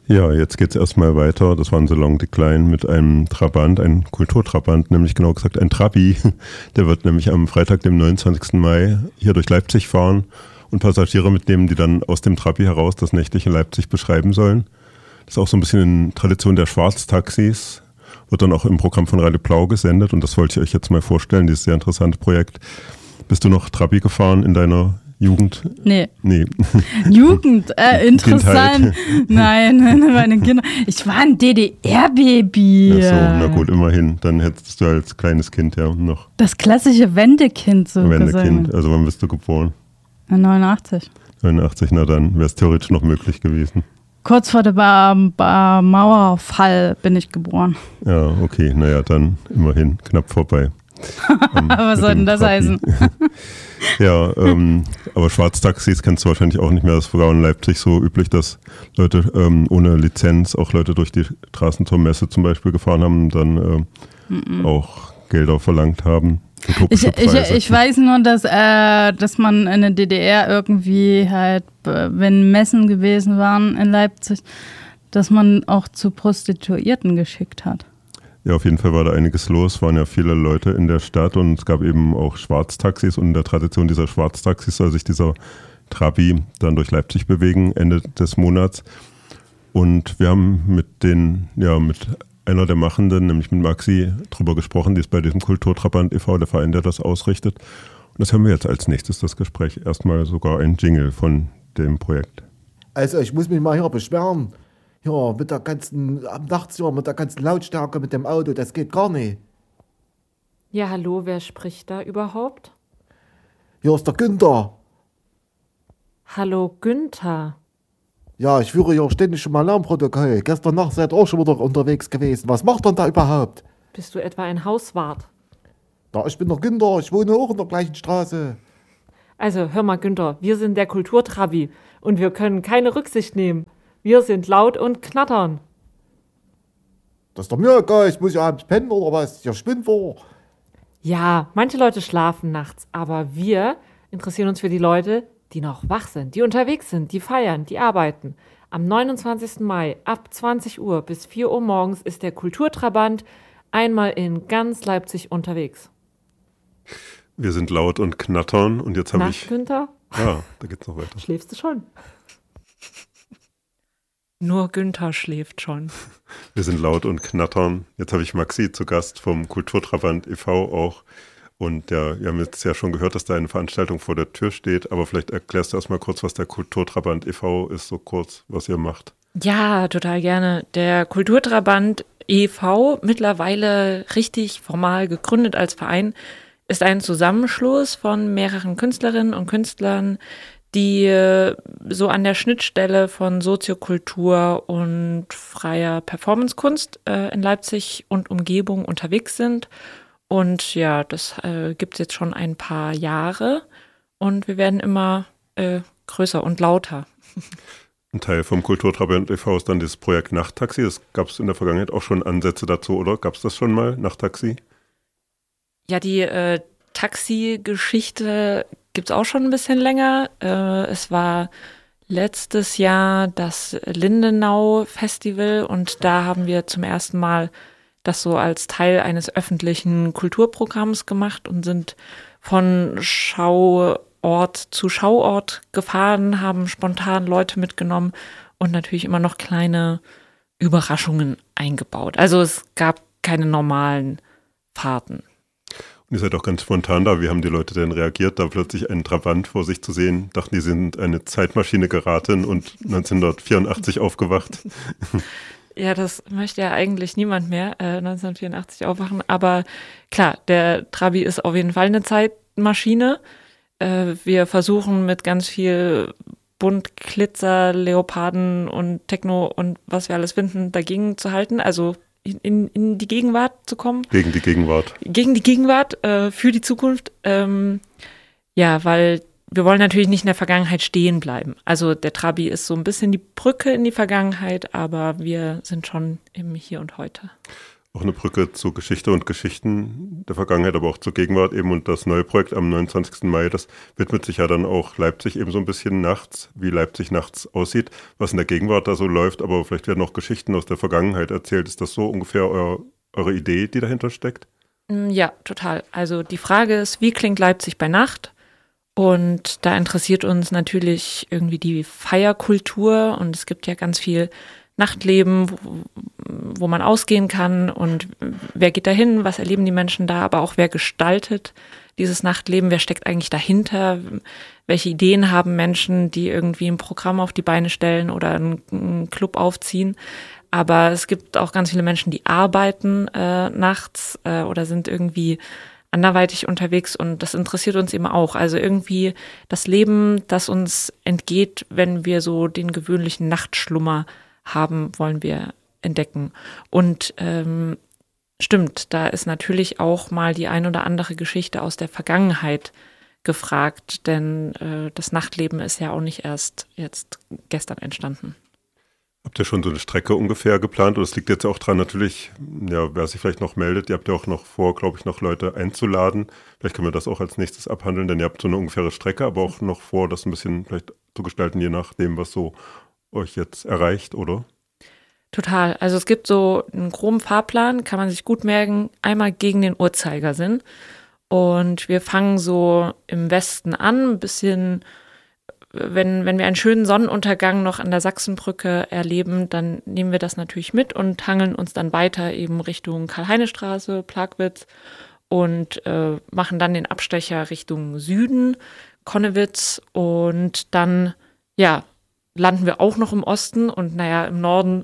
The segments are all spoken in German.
Ja, jetzt geht's erstmal weiter. Das war ein Salon de Klein mit einem Trabant, ein Kulturtrabant, nämlich genau gesagt ein Trabi. Der wird nämlich am Freitag, dem 29. Mai, hier durch Leipzig fahren und Passagiere mitnehmen, die dann aus dem Trabi heraus das nächtliche Leipzig beschreiben sollen. Das ist auch so ein bisschen in Tradition der Schwarztaxis. Wird dann auch im Programm von Radio Blau gesendet und das wollte ich euch jetzt mal vorstellen, dieses sehr interessante Projekt. Bist du noch Trabi gefahren in deiner Jugend? Nee. Jugend, interessant. Nein, meine Kinder. Ich war ein DDR-Baby. Ach so, na gut, immerhin. Dann hättest du als kleines Kind ja noch. Das klassische Wendekind so Wendekind, gesagt. also wann bist du geboren? 89. 89, na dann wäre es theoretisch noch möglich gewesen. Kurz vor dem Mauerfall bin ich geboren. Ja, okay, naja, dann immerhin knapp vorbei. Was soll denn das heißen? Ja, aber Schwarztaxis kennst du wahrscheinlich auch nicht mehr. Das war in Leipzig so üblich, dass Leute ohne Lizenz, auch Leute durch die Straßentormesse zum Beispiel gefahren haben und dann auch Gelder verlangt haben. Ich weiß nur, dass man in der DDR irgendwie halt, wenn Messen gewesen waren in Leipzig, dass man auch zu Prostituierten geschickt hat. Ja, auf jeden Fall war da einiges los, waren ja viele Leute in der Stadt und es gab eben auch Schwarztaxis und in der Tradition dieser Schwarztaxis soll sich dieser Trabi dann durch Leipzig bewegen, Ende des Monats. Und wir haben mit einer der Machenden, nämlich mit Maxi, drüber gesprochen, die ist bei diesem Kulturtrabant e.V., der Verein, der das ausrichtet. Und das hören wir jetzt als nächstes, das Gespräch. Erstmal sogar ein Jingle von dem Projekt. Also ich muss mich mal hier beschweren. Ja, mit der ganzen, nachts hier, mit der ganzen Lautstärke mit dem Auto, das geht gar nicht. Ja, hallo, wer spricht da überhaupt? Hier ist der Günther. Hallo, Günther. Ja, ich führe hier ständig schon mal Alarmprotokoll. Gestern Nacht seid ihr auch schon wieder unterwegs gewesen. Was macht denn da überhaupt? Bist du etwa ein Hauswart? Ja, ich bin der Günther, ich wohne auch in der gleichen Straße. Also, hör mal, Günther, wir sind der Kulturtrabi und wir können keine Rücksicht nehmen. Wir sind laut und knattern. Das ist doch mir egal, ich muss ja abends pennen oder was? Ich spinnt vor. Ja, manche Leute schlafen nachts, aber wir interessieren uns für die Leute, die noch wach sind, die unterwegs sind, die feiern, die arbeiten. Am 29. Mai ab 20 Uhr bis 4 Uhr morgens ist der Kulturtrabant einmal in ganz Leipzig unterwegs. Wir sind laut und knattern und jetzt habe ich... Günther? Ja, da geht's noch weiter. Schläfst du schon? Nur Günther schläft schon. Wir sind laut und knattern. Jetzt habe ich Maxi zu Gast vom Kulturtrabant e.V. auch. Und ja, wir haben jetzt ja schon gehört, dass da eine Veranstaltung vor der Tür steht. Aber vielleicht erklärst du erstmal kurz, was der Kulturtrabant e.V. ist, so kurz, was ihr macht. Ja, total gerne. Der Kulturtrabant e.V., mittlerweile richtig formal gegründet als Verein, ist ein Zusammenschluss von mehreren Künstlerinnen und Künstlern, die so an der Schnittstelle von Soziokultur und freier Performancekunst in Leipzig und Umgebung unterwegs sind. Und ja, das gibt es jetzt schon ein paar Jahre und wir werden immer größer und lauter. Ein Teil vom Kulturtrabant e.V. ist dann dieses Projekt Nachttaxi. Das gab es in der Vergangenheit auch schon Ansätze dazu, oder? Gab es das schon mal, Nachttaxi? Ja, die Taxi-Geschichte gibt es auch schon ein bisschen länger. Es war letztes Jahr das Lindenau-Festival und da haben wir zum ersten Mal das so als Teil eines öffentlichen Kulturprogramms gemacht und sind von Schauort zu Schauort gefahren, haben spontan Leute mitgenommen und natürlich immer noch kleine Überraschungen eingebaut. Also es gab keine normalen Fahrten. Und ihr seid auch ganz spontan da. Wie haben die Leute denn reagiert, da plötzlich einen Trabant vor sich zu sehen? Dachten, die sind eine Zeitmaschine geraten und 1984 aufgewacht. Ja, das möchte ja eigentlich niemand mehr 1984 aufwachen. Aber klar, der Trabi ist auf jeden Fall eine Zeitmaschine. Wir versuchen mit ganz viel Bunt, Glitzer, Leoparden und Techno und was wir alles finden, dagegen zu halten. Also in die Gegenwart zu kommen. Gegen die Gegenwart. Gegen die Gegenwart, für die Zukunft. Ja, weil wir wollen natürlich nicht in der Vergangenheit stehen bleiben. Also der Trabi ist so ein bisschen die Brücke in die Vergangenheit, aber wir sind schon im Hier und Heute. auch eine Brücke zu Geschichte und Geschichten der Vergangenheit, aber auch zur Gegenwart eben. Und das neue Projekt am 29. Mai, das widmet sich ja dann auch Leipzig eben so ein bisschen nachts, wie Leipzig nachts aussieht, was in der Gegenwart da so läuft. Aber vielleicht werden auch Geschichten aus der Vergangenheit erzählt. Ist das so ungefähr eure Idee, die dahinter steckt? Ja, total. Also die Frage ist, wie klingt Leipzig bei Nacht? Und da interessiert uns natürlich irgendwie die Feierkultur. Und es gibt ja ganz viel Nachtleben, wo man ausgehen kann und wer geht da hin, was erleben die Menschen da, aber auch wer gestaltet dieses Nachtleben, wer steckt eigentlich dahinter, welche Ideen haben Menschen, die irgendwie ein Programm auf die Beine stellen oder einen Club aufziehen. Aber es gibt auch ganz viele Menschen, die arbeiten nachts oder sind irgendwie anderweitig unterwegs und das interessiert uns eben auch. Also irgendwie das Leben, das uns entgeht, wenn wir so den gewöhnlichen Nachtschlummer haben, wollen wir entdecken. Und stimmt, da ist natürlich auch mal die ein oder andere Geschichte aus der Vergangenheit gefragt, denn das Nachtleben ist ja auch nicht erst jetzt gestern entstanden. Habt ihr schon so eine Strecke ungefähr geplant? Oder es liegt jetzt auch dran, natürlich, ja, wer sich vielleicht noch meldet, ihr habt ja auch noch vor, glaube ich, noch Leute einzuladen. Vielleicht können wir das auch als nächstes abhandeln, denn ihr habt so eine ungefähre Strecke, aber auch noch vor, das ein bisschen vielleicht zu gestalten, je nachdem, was so euch jetzt erreicht, oder? Total. Also es gibt so einen groben Fahrplan, kann man sich gut merken, einmal gegen den Uhrzeigersinn. Und wir fangen so im Westen an, ein bisschen, wenn wir einen schönen Sonnenuntergang noch an der Sachsenbrücke erleben, dann nehmen wir das natürlich mit und hangeln uns dann weiter eben Richtung Karl-Heine-Straße, Plagwitz und machen dann den Abstecher Richtung Süden, Connewitz und dann, ja, landen wir auch noch im Osten und naja, im Norden,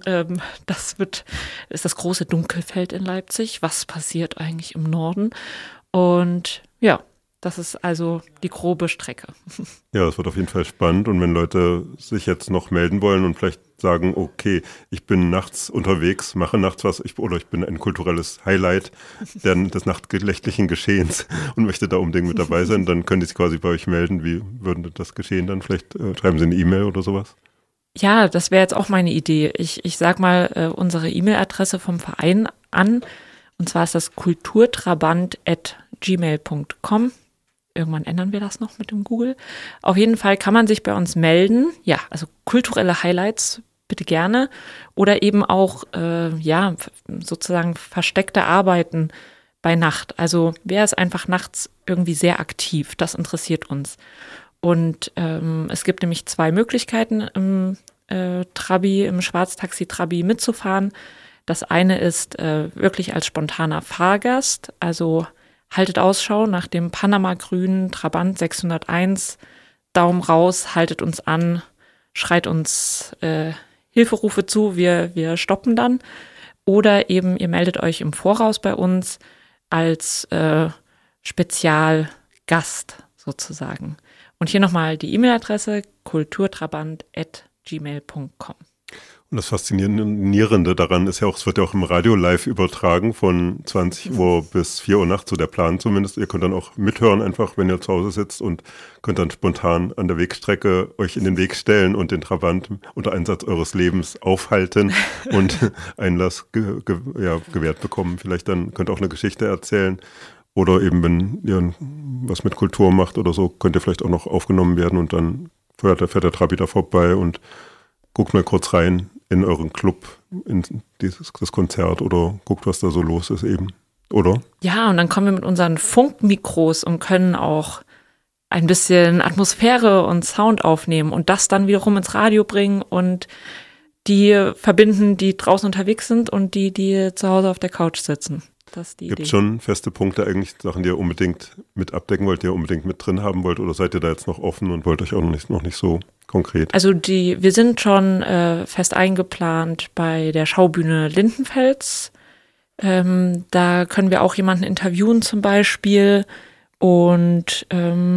ist das große Dunkelfeld in Leipzig. Was passiert eigentlich im Norden? Und ja, das ist also die grobe Strecke. Ja, es wird auf jeden Fall spannend und wenn Leute sich jetzt noch melden wollen und vielleicht sagen, okay, ich bin nachts unterwegs, mache nachts was, oder ich bin ein kulturelles Highlight des nachtgelächtlichen Geschehens und möchte da unbedingt mit dabei sein, dann können die sich quasi bei euch melden. Wie würde das geschehen dann? Vielleicht schreiben sie eine E-Mail oder sowas? Ja, das wäre jetzt auch meine Idee. Ich sag mal unsere E-Mail-Adresse vom Verein an. Und zwar ist das kulturtrabant@gmail.com. Irgendwann ändern wir das noch mit dem Google. Auf jeden Fall kann man sich bei uns melden. Ja, also kulturelle Highlights bitte gerne. Oder eben auch, sozusagen versteckte Arbeiten bei Nacht. Also wer ist einfach nachts irgendwie sehr aktiv? Das interessiert uns. Und es gibt nämlich 2 Möglichkeiten im Schwarztaxi-Trabi mitzufahren. Das eine ist wirklich als spontaner Fahrgast, also haltet Ausschau nach dem Panama-grünen Trabant 601, Daumen raus, haltet uns an, schreit uns Hilferufe zu, wir stoppen dann. Oder eben ihr meldet euch im Voraus bei uns als Spezialgast sozusagen. Und hier nochmal die E-Mail-Adresse kulturtrabant@gmail.com. Und das Faszinierende daran ist ja auch, es wird ja auch im Radio live übertragen von 20 Uhr bis 4 Uhr nachts, so der Plan zumindest. Ihr könnt dann auch mithören einfach, wenn ihr zu Hause sitzt und könnt dann spontan an der Wegstrecke euch in den Weg stellen und den Trabant unter Einsatz eures Lebens aufhalten und Einlass gewährt bekommen. Vielleicht dann könnt ihr auch eine Geschichte erzählen. Oder eben, wenn ihr was mit Kultur macht oder so, könnt ihr vielleicht auch noch aufgenommen werden und dann fährt der Trabi da vorbei und guckt mal kurz rein in euren Club, in das Konzert oder guckt, was da so los ist eben, oder? Ja, und dann kommen wir mit unseren Funkmikros und können auch ein bisschen Atmosphäre und Sound aufnehmen und das dann wiederum ins Radio bringen und die verbinden, die draußen unterwegs sind und die zu Hause auf der Couch sitzen. Gibt es schon feste Punkte eigentlich, Sachen, die ihr unbedingt mit abdecken wollt, die ihr unbedingt mit drin haben wollt oder seid ihr da jetzt noch offen und wollt euch auch noch nicht so konkret? Also wir sind schon fest eingeplant bei der Schaubühne Lindenfels. Da können wir auch jemanden interviewen zum Beispiel und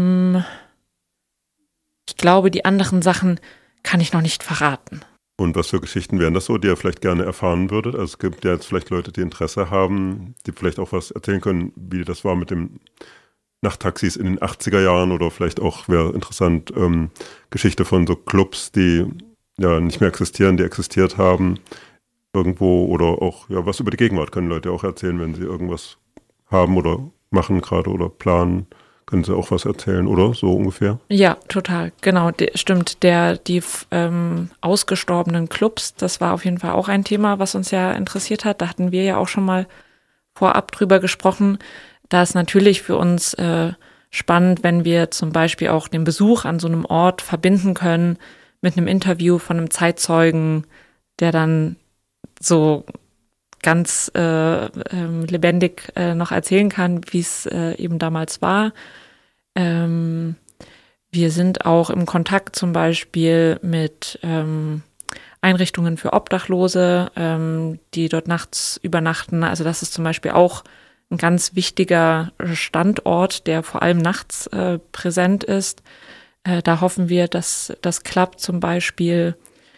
ich glaube, die anderen Sachen kann ich noch nicht verraten. Und was für Geschichten wären das so, die ihr vielleicht gerne erfahren würdet? Also es gibt ja jetzt vielleicht Leute, die Interesse haben, die vielleicht auch was erzählen können, wie das war mit dem Nachttaxis in den 80er Jahren oder vielleicht auch, wäre interessant, Geschichte von so Clubs, die ja nicht mehr existieren, die existiert haben. irgendwo oder auch ja was über die Gegenwart können Leute auch erzählen, wenn sie irgendwas haben oder machen gerade oder planen. Können Sie auch was erzählen, oder? So ungefähr? Ja, total. Genau, stimmt. Die ausgestorbenen Clubs, das war auf jeden Fall auch ein Thema, was uns ja interessiert hat. Da hatten wir ja auch schon mal vorab drüber gesprochen. Da ist natürlich für uns spannend, wenn wir zum Beispiel auch den Besuch an so einem Ort verbinden können mit einem Interview von einem Zeitzeugen, der dann so ganz lebendig noch erzählen kann, wie es eben damals war. Wir sind auch im Kontakt zum Beispiel mit Einrichtungen für Obdachlose, die dort nachts übernachten. Also das ist zum Beispiel auch ein ganz wichtiger Standort, der vor allem nachts präsent ist. Da hoffen wir, dass das klappt zum Beispiel.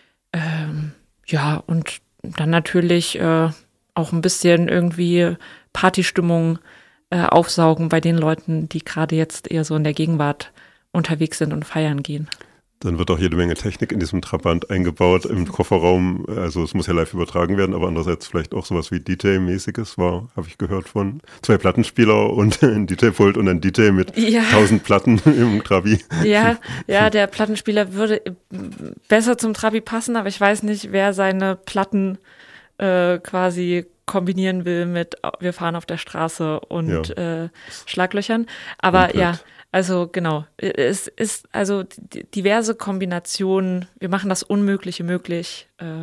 Ja, und dann natürlich auch ein bisschen irgendwie Partystimmung aufsaugen bei den Leuten, die gerade jetzt eher so in der Gegenwart unterwegs sind und feiern gehen. Dann wird auch jede Menge Technik in diesem Trabant eingebaut im Kofferraum. Also es muss ja live übertragen werden, aber andererseits vielleicht auch sowas wie DJ-mäßiges habe ich gehört von 2 Plattenspieler und ein DJ-Pult und ein DJ mit 1000 Platten im Trabi. Ja, der Plattenspieler würde besser zum Trabi passen, aber ich weiß nicht, wer seine Platten quasi kombinieren will mit wir fahren auf der Straße und Schlaglöchern. Aber komplett. Ja, also genau, es ist also diverse Kombinationen. Wir machen das Unmögliche möglich.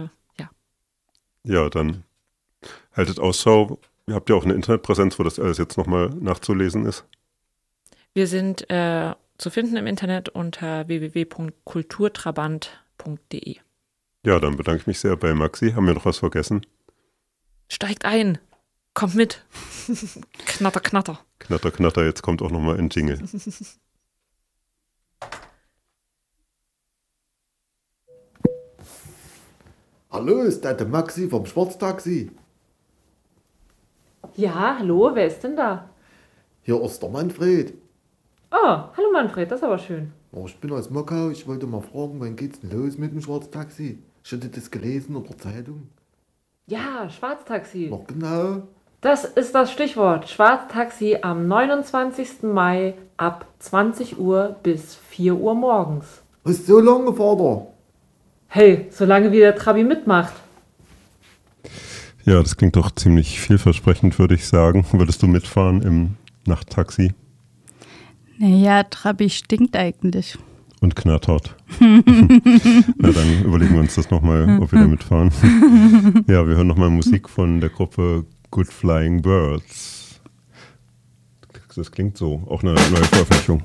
Ja, dann haltet Ausschau. Ihr habt ja auch eine Internetpräsenz, wo das alles jetzt nochmal nachzulesen ist. Wir sind zu finden im Internet unter www.kulturtrabant.de. Ja, dann bedanke ich mich sehr bei Maxi. Haben wir noch was vergessen? Steigt ein. Kommt mit. Knatter, knatter. Knatter, knatter. Jetzt kommt auch nochmal ein Jingle. Hallo, ist das der Maxi vom Schwarztaxi? Ja, hallo, wer ist denn da? Hier ist der Manfred. Oh, hallo Manfred, das ist aber schön. Oh, ich bin aus Mockau. Ich wollte mal fragen, wann geht's denn los mit dem Schwarztaxi? Hast du das gelesen in der Zeitung? Ja, Schwarztaxi. Noch genau. Das ist das Stichwort. Schwarztaxi am 29. Mai ab 20 Uhr bis 4 Uhr morgens. Was, so lange, Vater? Hey, solange wie der Trabi mitmacht. Ja, das klingt doch ziemlich vielversprechend, würde ich sagen. Würdest du mitfahren im Nachttaxi? Naja, Trabi stinkt eigentlich. Und knattert. Na, dann überlegen wir uns das nochmal, ob wir da mitfahren. Ja, wir hören nochmal Musik von der Gruppe Good Flying Birds. Das klingt so, auch eine neue Veröffentlichung.